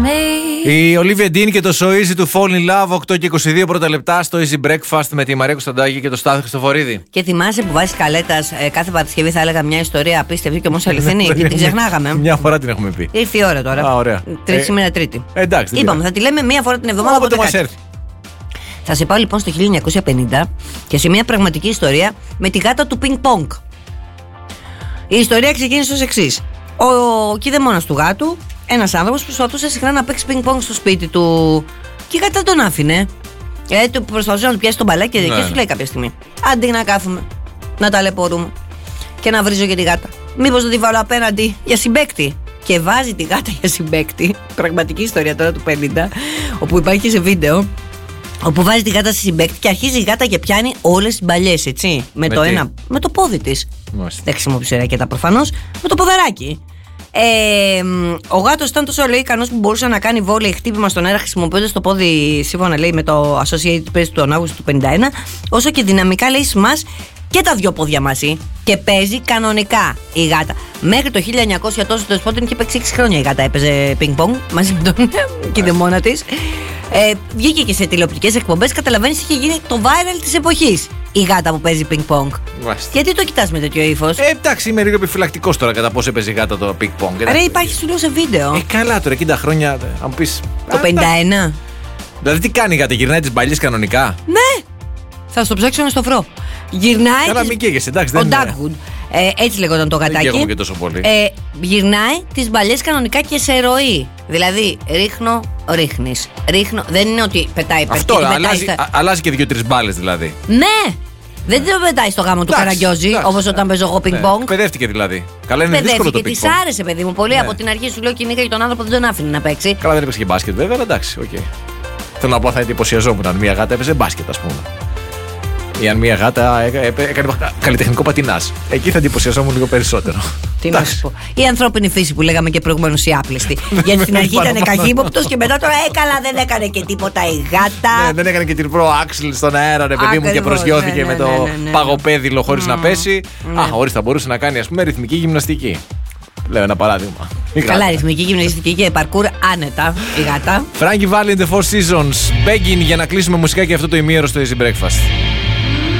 Η Olivia Dean και το So Easy to Fall in Love, 8 και 22 πρώτα λεπτά στο Easy Breakfast με τη Μαρία Κωνσταντάκη και το Στάθη Χριστοφορίδη. Και θυμάσαι που βάζει καλέτας κάθε Παρασκευή θα έλεγα μια ιστορία απίστευτη και όμως αληθινή και την ξεχνάγαμε. Μια φορά την έχουμε πει. Ήρθε η ώρα τώρα. Α, ωραία. Σήμερα Τρίτη. Εντάξει. Είπαμε, θα τη λέμε μία φορά την εβδομάδα. Όποτε μας έρθει. Θα σε πάω λοιπόν στο 1950 και σε μια πραγματική ιστορία με τη γάτα του πινκ πονγκ. Η ιστορία ξεκίνησε ως εξής. Ο κηδεμόνας του γάτου, ένας άνθρωπος, προσπαθούσε συχνά να παίξει πινκ πονγκ στο σπίτι του και η γάτα τον άφηνε. Του προσπαθούσε να του πιάσει τον μπαλάκι και σου λέει κάποια στιγμή: αντί να κάθομαι, να ταλαιπωρούμε και να βρίζω και τη γάτα, μήπως δεν τη βάλω απέναντι για συμπαίκτη. Και βάζει τη γάτα για συμπαίκτη. Πραγματική ιστορία τώρα του 50, όπου υπάρχει και σε βίντεο. Όπου βάζει τη γάτα στη συμπαίκτη και αρχίζει η γάτα και πιάνει όλες τις μπαλιές, έτσι. Με το πόδι της. Δεν χρησιμοποιούσε ρακέτα προφανώς. Με το ποδαράκι. Ο γάτος ήταν τόσο ικανός που μπορούσε να κάνει βόλεϊ χτύπημα στον αέρα χρησιμοποιώντας το πόδι, σύμφωνα λέει με το Associated Press του τον Αύγουστο του 51, όσο και δυναμικά λέει σμάς και τα δυο πόδια μαζί. Και παίζει κανονικά η γάτα. Μέχρι το 1900 τόσο το σπότιν είχε παίξει 6 χρόνια η γάτα. Έπαιζε πινκ-πονγκ μαζί με τον κηδεμόνα της. Βγήκε και σε τηλεοπτικές εκπομπές. Καταλαβαίνεις, είχε γίνει το viral της εποχής η γάτα που παίζει πινκ-πονγκ. Γιατί το κοιτάς με τέτοιο ύφος? Εντάξει, είμαι λίγο επιφυλακτικός τώρα κατά πόσο έπαιζε η γάτα το πινκ-πονγκ. Ρε, υπάρχει σου λέω σε βίντεο. Καλά τώρα, 60 χρόνια, αν μου πεις. Το 51. Δηλαδή τι κάνει η γάτα, γυρνάει τις μπαλιές κανονικά? Ναι! Θα στο ψάξω να στο βρω. Γυρνάει. Καλά, μην καίγεσαι, εντάξει. Ο Dagwood. Έτσι λέγονταν το γατάκι. Δεν καίγομαι και τόσο πολύ. Γυρνάει τις μπαλιές κανονικά και σε ροή. Δηλαδή, ρίχνω, ρίχνεις. Ρίχνω. Δεν είναι ότι πετάει αυτό, αλλάζει και 2-3 μπάλες δηλαδή. Ναι! Δεν το πετάει στο γάμο του Καραγκιόζη, όπως όταν παίζω εγώ πινκ-πονγκ. Παιδεύτηκε δηλαδή. Καλά, είναι δύσκολο το πινκ-πονγκ. Της άρεσε, παιδί μου, πολύ. Από την αρχή σου λέω κυνήγα για τον άνθρωπο, δεν τον άφηνε να παίξει. Καλά, δεν έπαιξε και μπάσκετ, βέβαια, αλλά εντάξει, οκ. Θέλω να πω, θα εντυπωσιαζόμουν αν μια γάτα έπαιζε μπάσκετ, ας πούμε. Ή αν μια γάτα έκανε καλλιτεχνικό πατινάζ. Εκεί θα εντυπωσιαζόμουν λίγο περισσότερο. Τι να σου πω. Η ανθρώπινη φύση που λέγαμε και προηγουμένως, η άπλεστη. Γιατί στην αρχή ήταν καχύποπτος και μετά τώρα έκαλα, δεν έκανε και τίποτα η γάτα. Ναι, δεν έκανε και την προ-άξιλ στον αέρα, ρε παιδί μου, και προσγειώθηκε με το παγοπέδιλο χωρίς να πέσει. Ορίστε, θα μπορούσε να κάνει, ας πούμε, ρυθμική γυμναστική. Λέω ένα παράδειγμα. Καλά, ρυθμική γυμναστική και παρκούρ άνετα η γάτα. Frankie Valli and the Four Seasons. Begging για να κλείσουμε μουσικά και αυτό το ημίωρο στο Easy Breakfast.